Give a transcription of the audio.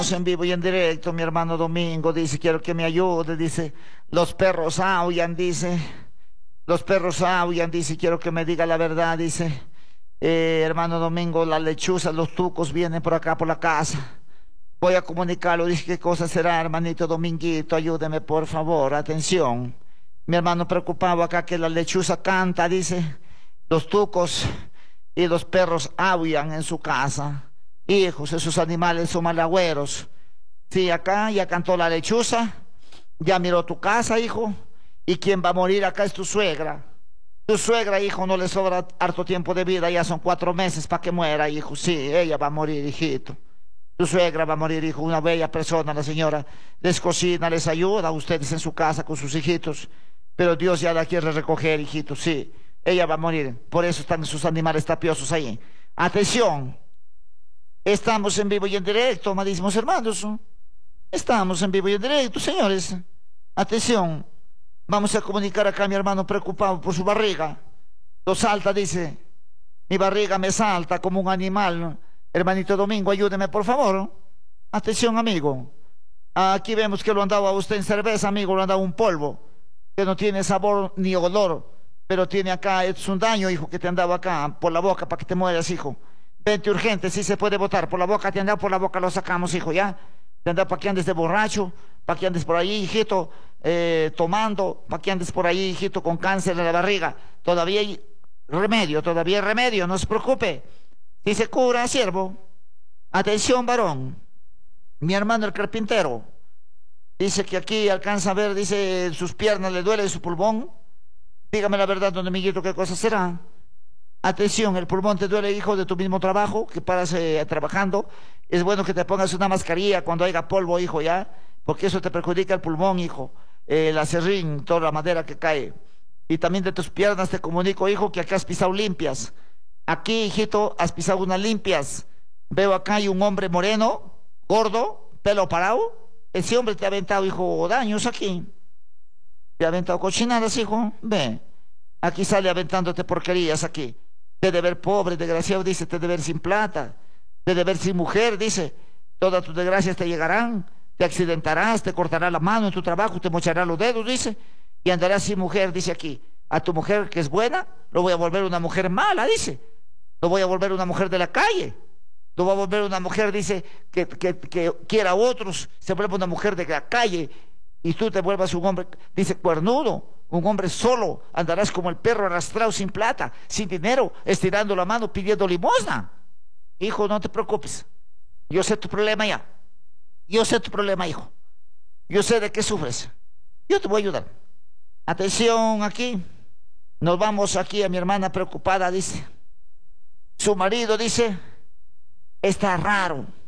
En vivo y en directo, mi hermano Domingo dice, quiero que me ayude, dice, los perros aullan, dice, los perros aullan, dice, quiero que me diga la verdad, dice, hermano Domingo, las lechuzas, los tucos vienen por acá, por la casa, voy a comunicarlo, dice, ¿qué cosa será, hermanito Dominguito? Ayúdeme, por favor, atención, mi hermano preocupado acá que la lechuza canta, dice, los tucos y los perros aullan en su casa. Hijos, esos animales son malagüeros. Sí, acá ya cantó la lechuza, ya miró tu casa, hijo, y quien va a morir acá es tu suegra. Tu suegra, hijo, no le sobra harto tiempo de vida, ya son 4 meses para que muera, hijo. Sí, ella va a morir, hijito. Tu suegra va a morir, hijo, una bella persona, la señora. Les cocina, les ayuda a ustedes en su casa con sus hijitos, pero Dios ya la quiere recoger, hijito, sí. Ella va a morir, por eso están sus animales tapiosos ahí. Atención. Estamos en vivo y en directo, amadísimos hermanos. Estamos en vivo y en directo, señores. Atención. Vamos a comunicar acá a mi hermano preocupado por su barriga. Lo salta, dice. Mi barriga me salta como un animal. Hermanito Domingo, ayúdeme, por favor. Atención, amigo. Aquí vemos que lo han dado a usted en cerveza, amigo. Lo han dado un polvo que no tiene sabor ni olor, pero tiene acá, es un daño, hijo, que te han dado acá por la boca para que te mueras, hijo. Vente urgente, si se puede botar por la boca, te han dado por la boca, lo sacamos, hijo, ya. Te han dado para que andes de borracho, para que andes por ahí, hijito, tomando, para que andes por ahí, hijito, con cáncer de la barriga. Todavía hay remedio, no se preocupe. Si se cura, siervo. Atención, varón. Mi hermano el carpintero dice que aquí alcanza a ver, dice, sus piernas le duele su pulmón. Dígame la verdad, don amiguito, ¿qué cosa será? Atención, el pulmón te duele, hijo, de tu mismo trabajo, que paras trabajando. Es bueno que te pongas una mascarilla cuando haya polvo, hijo, ya, porque eso te perjudica el pulmón, hijo, el acerrín, toda la madera que cae. Y también de tus piernas te comunico, hijo, que acá has pisado limpias. Aquí, hijito, has pisado unas limpias. Veo acá hay un hombre moreno, gordo, pelo parado. Ese hombre te ha aventado, hijo, daños aquí. Te ha aventado cochinadas, hijo. Ve, aquí sale aventándote porquerías aquí. Te de ver pobre, desgraciado, dice, te de ver sin plata, te de ver sin mujer, dice, todas tus desgracias te llegarán, te accidentarás, te cortará la mano en tu trabajo, te mochará los dedos, dice, y andarás sin mujer, dice aquí. A tu mujer que es buena, lo voy a volver una mujer mala, dice, lo voy a volver una mujer de la calle, lo voy a volver una mujer, dice, que quiera a otros, se vuelve una mujer de la calle, y tú te vuelvas un hombre, dice, cuernudo. Un hombre solo, andarás como el perro arrastrado sin plata, sin dinero, estirando la mano pidiendo limosna. Hijo, no te preocupes. Yo sé tu problema ya. Yo sé tu problema, hijo. Yo sé de qué sufres. Yo te voy a ayudar. Atención aquí. Nos vamos aquí a mi hermana preocupada, dice. Su marido dice, está raro.